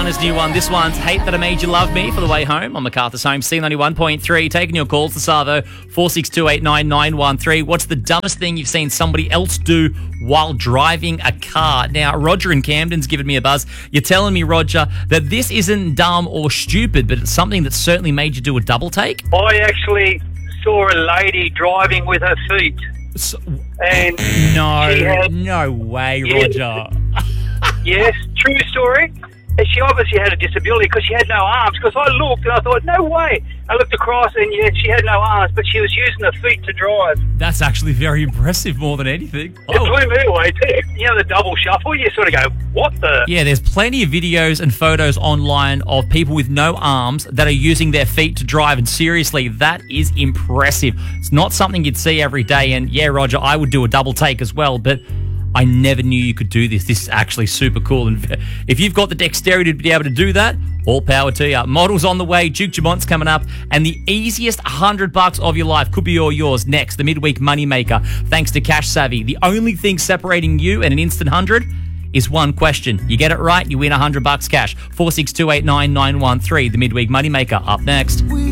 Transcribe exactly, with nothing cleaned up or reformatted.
Rihanna's new one. This one's Hate That I Made You Love Me for the way home on MacArthur's Home, C ninety-one point three. Taking your calls to Savo, four six two eight nine nine one three. What's the dumbest thing you've seen somebody else do while driving a car? Now, Roger in Camden's given me a buzz. You're telling me, Roger, that this isn't dumb or stupid, but it's something that certainly made you do a double take? I actually saw a lady driving with her feet. So, and no, she had, no way, yes, Roger. Yes, true story. And she obviously had a disability because she had no arms. Because I looked and I thought, no way. I looked across and yeah, she had no arms, but she was using her feet to drive. That's actually very impressive, more than anything. It Oh. blew me away too. You know, the double shuffle, you sort of go, what the? Yeah, there's plenty of videos and photos online of people with no arms that are using their feet to drive, and seriously, that is impressive. It's not something you'd see every day, and yeah, Roger, I would do a double take as well, but I never knew you could do this. This is actually super cool, and if you've got the dexterity to be able to do that, all power to you. Models on the way, Duke Dumont's coming up, and the easiest one hundred bucks of your life could be all yours next, the Midweek Moneymaker, thanks to Cash Savvy. The only thing separating you and an instant one hundred is one question. You get it right, you win one hundred bucks cash. four six two eight nine nine one three, the Midweek Moneymaker, up next.